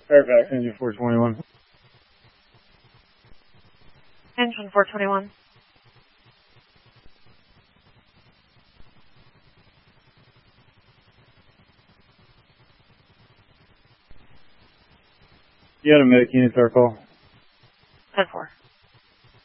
Fairfax, engine 421. Engine 421. You had a medic unit there, call. 10-4.